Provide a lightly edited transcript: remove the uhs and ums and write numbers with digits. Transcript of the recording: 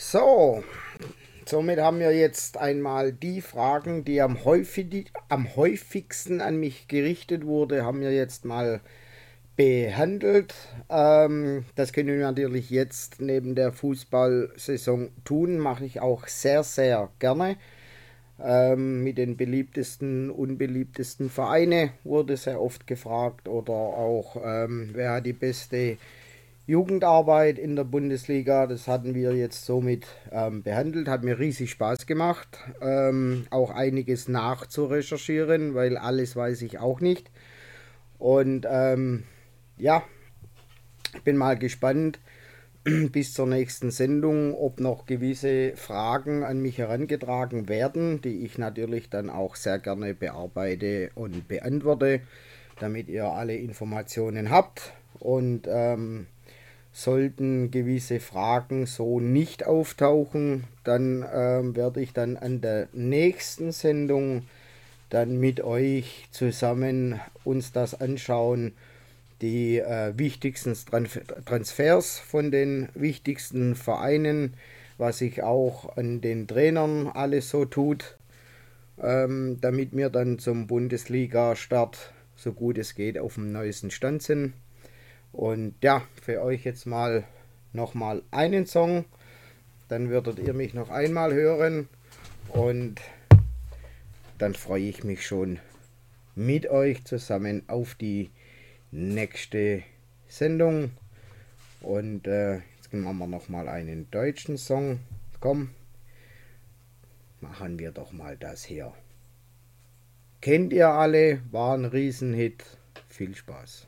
So, somit haben wir jetzt einmal die Fragen, die am häufigsten an mich gerichtet wurde, haben wir jetzt mal behandelt. Das können wir natürlich jetzt neben der Fußballsaison tun, mache ich auch sehr, sehr gerne. Mit den beliebtesten, unbeliebtesten Vereine wurde sehr oft gefragt oder auch wer hat die beste Jugendarbeit in der Bundesliga. Das hatten wir jetzt somit behandelt, hat mir riesig Spaß gemacht, auch einiges nachzurecherchieren, weil alles weiß ich auch nicht. Und ja, ich bin mal gespannt bis zur nächsten Sendung, ob noch gewisse Fragen an mich herangetragen werden, die ich natürlich dann auch sehr gerne bearbeite und beantworte, damit ihr alle Informationen habt. Und sollten gewisse Fragen so nicht auftauchen, dann werde ich dann an der nächsten Sendung dann mit euch zusammen uns das anschauen, die wichtigsten Transfers von den wichtigsten Vereinen, was sich auch an den Trainern alles so tut, damit wir dann zum Bundesliga-Start so gut es geht auf dem neuesten Stand sind. Und ja, für euch jetzt mal nochmal einen Song, dann würdet ihr mich noch einmal hören und dann freue ich mich schon mit euch zusammen auf die nächste Sendung. Und jetzt machen wir nochmal einen deutschen Song. Komm, machen wir doch mal das hier. Kennt ihr alle, war ein Riesenhit. Viel Spaß.